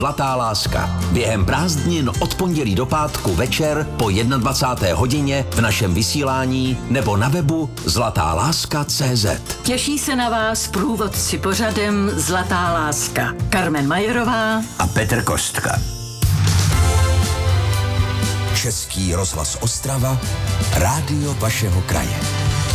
Zlatá láska. Během prázdnin od pondělí do pátku večer po 21. hodině v našem vysílání nebo na webu zlatáláska.cz. Těší se na vás průvodci pořadem Zlatá láska. Carmen Majerová a Petr Kostka. Český rozhlas Ostrava, rádio vašeho kraje.